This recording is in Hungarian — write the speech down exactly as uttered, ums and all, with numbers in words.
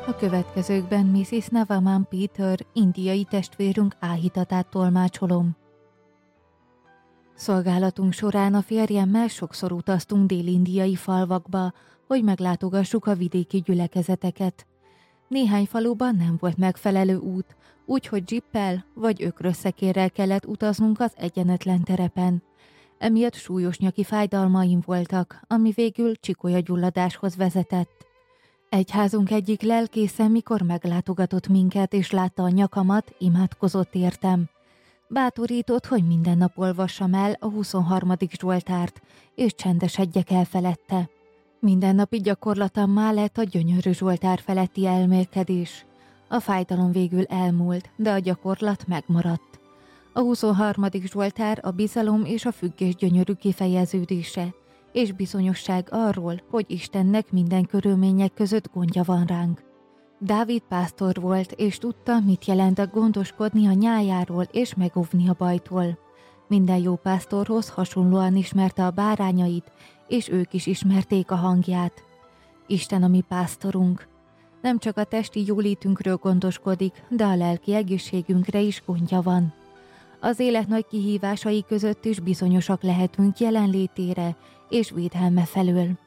A következőkben missziz Navaman Peter, indiai testvérünk áhítatát tolmácsolom. Szolgálatunk során a férjemmel sokszor utaztunk dél-indiai falvakba, hogy meglátogassuk a vidéki gyülekezeteket. Néhány faluban nem volt megfelelő út, úgyhogy dzsippel vagy ökrösszekérrel kellett utaznunk az egyenetlen terepen. Emiatt súlyos nyaki fájdalmaim voltak, ami végül csikolyagyulladáshoz vezetett. Egyházunk egyik lelkésze, mikor meglátogatott minket és látta a nyakamat, imádkozott értem. Bátorított, hogy minden nap olvassam el a huszonharmadik Zsoltárt, és csendesedjek el felette. Mindennapi gyakorlatammá lett a gyönyörű Zsoltár feletti elmélkedés. A fájdalom végül elmúlt, de a gyakorlat megmaradt. A huszonharmadik Zsoltár a bizalom és a függés gyönyörű kifejeződése, és bizonyosság arról, hogy Istennek minden körülmények között gondja van ránk. Dávid pásztor volt, és tudta, mit jelent a gondoskodni a nyájáról és megóvni a bajtól. Minden jó pásztorhoz hasonlóan ismerte a bárányait, és ők is ismerték a hangját. Isten a mi pásztorunk. Nem csak a testi jólétünkről gondoskodik, de a lelki egészségünkre is gondja van. Az élet nagy kihívásai között is bizonyosak lehetünk jelenlétére és védelme felől.